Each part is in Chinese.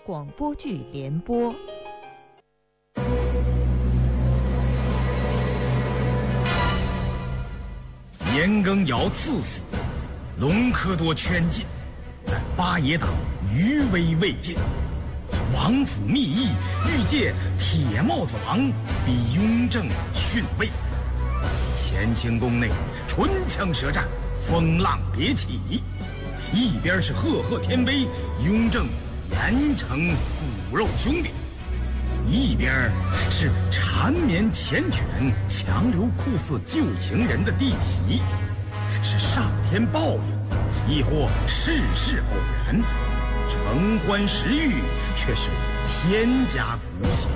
广播剧联播。 年羹尧赐死，隆科多圈禁，但巴耶党余威未尽。王府密议，欲借铁帽子王逼雍正逊位。乾清宫内唇枪舌战，风浪迭起。一边是赫赫天威，雍正严惩骨肉兄弟；一边是缠绵缱绻、强留酷似旧情人的弟媳。是上天报应，亦或世事偶然？承欢食欲，却是天家骨血。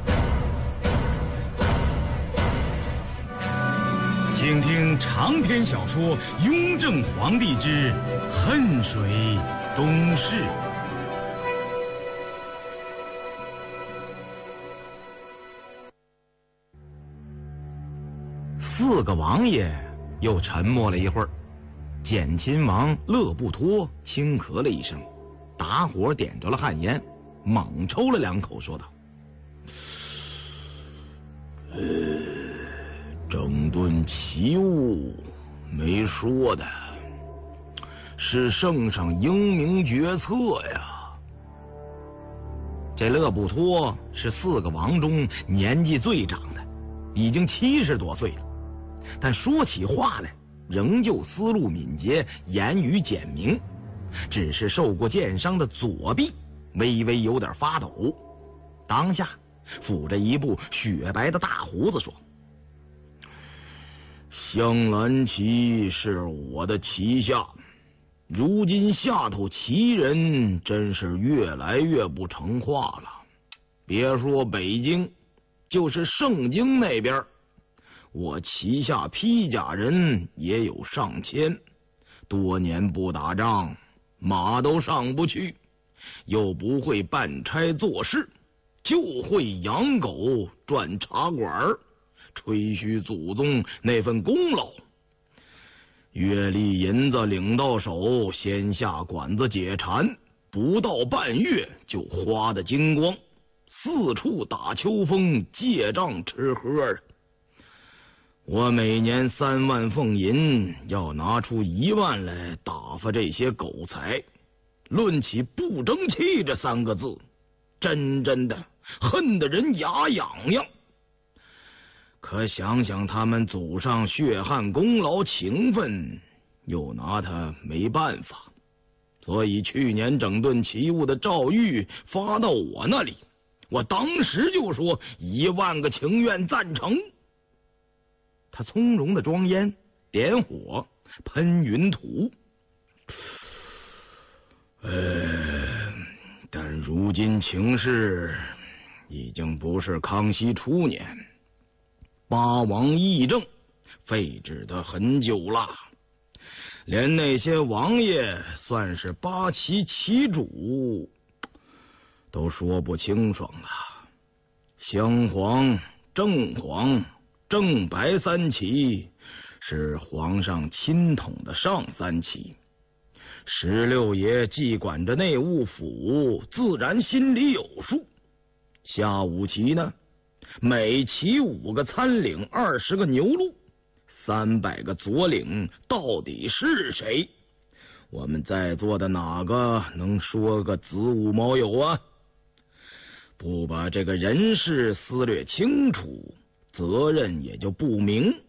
请听长篇小说《雍正皇帝之恨水东逝》。四个王爷又沉默了一会儿。简亲王勒布托轻咳了一声，打火点着了旱烟，猛抽了2口，说道：整顿奇物没说的，是圣上英明决策呀。这勒布托是4个王中年纪最长的，已经70多岁了，但说起话来仍旧思路敏捷，言语简明，只是受过箭伤的左臂微微有点发抖。当下抚着一部雪白的大胡子说：镶蓝旗是我的旗下，如今下头旗人真是越来越不成话了。别说北京，就是盛京那边，我旗下披甲人也有上千，多年不打仗，马都上不去，又不会办差做事，就会养狗赚茶馆，吹嘘祖宗那份功劳。月例银子领到手，先下馆子解馋，不到半月就花得精光，四处打秋风，借账吃喝。我每年3万俸银，要拿出1万来打发这些狗才。论起不争气这3个字，真的恨得人牙痒痒。可想想他们祖上血汗功劳情分，又拿他没办法。所以去年整顿奇物的诏谕发到我那里，我当时就说1万个情愿赞成。他从容的装烟，点火，喷云吐。但如今情势已经不是康熙初年，8王议政废止的很久了，连那些王爷算是8旗旗主都说不清爽了。镶黄、正黄、正白3旗是皇上亲统的上3旗，16爷既管着内务府，自然心里有数。下5旗呢，每旗5个参领，20个牛录，300个左领，到底是谁？我们在座的哪个能说个子午卯酉啊？不把这个人事思略清楚，责任也就不明。